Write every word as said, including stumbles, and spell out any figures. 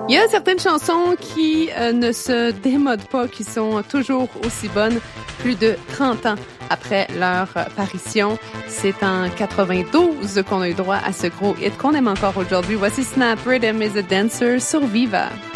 Il y a certaines chansons qui euh, ne se démodent pas, qui sont toujours aussi bonnes, plus de trente ans après leur parution. C'est en quatre-vingt-douze qu'on a eu droit à ce gros hit qu'on aime encore aujourd'hui. Voici Snap Rhythm is a Dancer sur Viva.